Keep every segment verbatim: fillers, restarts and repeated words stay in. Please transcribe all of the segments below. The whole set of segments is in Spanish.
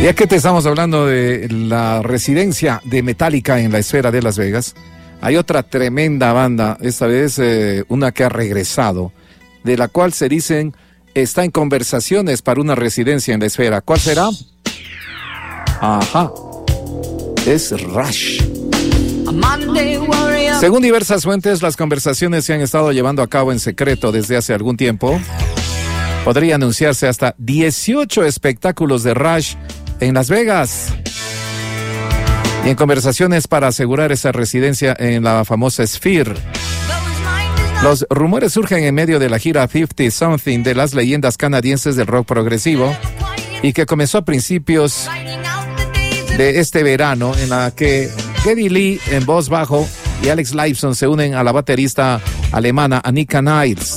Ya que te estamos hablando de la residencia de Metallica en la esfera de Las Vegas, hay otra tremenda banda, esta vez eh, una que ha regresado, de la cual se dicen está en conversaciones para una residencia en la esfera. ¿Cuál será? Ajá, es Rush. Según diversas fuentes, las conversaciones se han estado llevando a cabo en secreto desde hace algún tiempo. Podría anunciarse hasta dieciocho espectáculos de Rush en Las Vegas. Y en conversaciones para asegurar esa residencia en la famosa Sphere. Los rumores surgen en medio de la gira cincuenta Something de las leyendas canadienses del rock progresivo y que comenzó a principios de este verano, en la que Geddy Lee en voz bajo y Alex Lifeson se unen a la baterista alemana Annika Niles.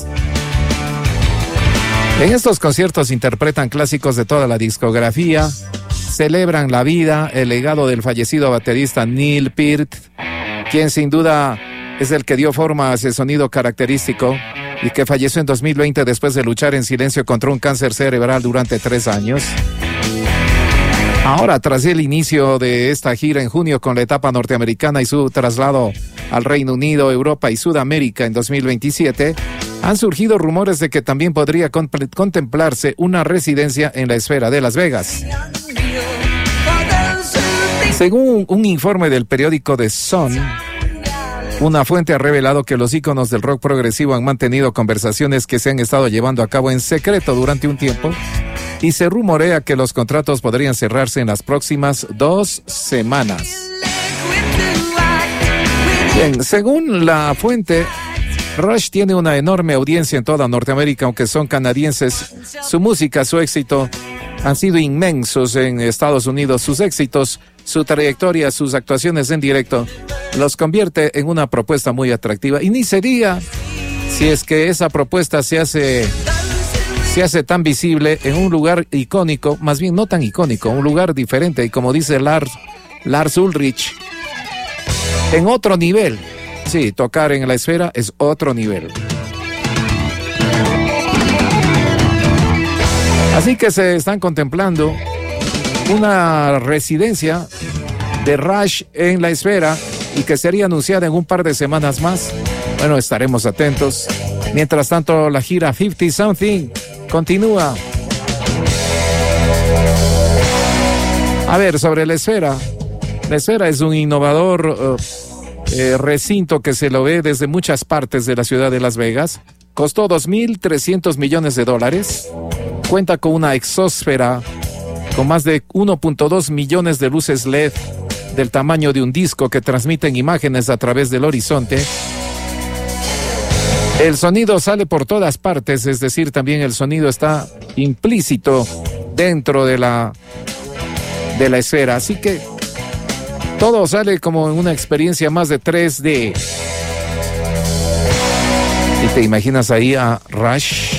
En estos conciertos interpretan clásicos de toda la discografía, celebran la vida, el legado del fallecido baterista Neil Peart, quien sin duda es el que dio forma a ese sonido característico y que falleció en dos mil veinte después de luchar en silencio contra un cáncer cerebral durante tres años. Ahora, tras el inicio de esta gira en junio con la etapa norteamericana y su traslado al Reino Unido, Europa y Sudamérica en dos mil veintisiete, han surgido rumores de que también podría contemplarse una residencia en la esfera de Las Vegas. Según un informe del periódico The Sun, una fuente ha revelado que los íconos del rock progresivo han mantenido conversaciones que se han estado llevando a cabo en secreto durante un tiempo y se rumorea que los contratos podrían cerrarse en las próximas dos semanas. Bien, según la fuente, Rush tiene una enorme audiencia en toda Norteamérica, aunque son canadienses. Su música, su éxito han sido inmensos en Estados Unidos. Sus éxitos, su trayectoria, sus actuaciones en directo los convierte en una propuesta muy atractiva. Y ni se diga si es que esa propuesta se hace, se hace tan visible en un lugar icónico, más bien no tan icónico, un lugar diferente. Y como dice Lars, Lars Ulrich, en otro nivel. Sí, tocar en la esfera es otro nivel. Así que se están contemplando una residencia de Rush en la esfera y que sería anunciada en un par de semanas más. Bueno, estaremos atentos. Mientras tanto, la gira cincuenta Something continúa. A ver, sobre la esfera. La esfera es un innovador uh, eh, recinto que se lo ve desde muchas partes de la ciudad de Las Vegas. Costó dos mil trescientos millones de dólares. Cuenta con una exósfera con más de uno punto dos millones de luces L E D del tamaño de un disco que transmiten imágenes a través del horizonte. El sonido sale por todas partes, es decir, también el sonido está implícito dentro de la, de la esfera. Así que todo sale como en una experiencia más de tres D. ¿Y te imaginas ahí a Rush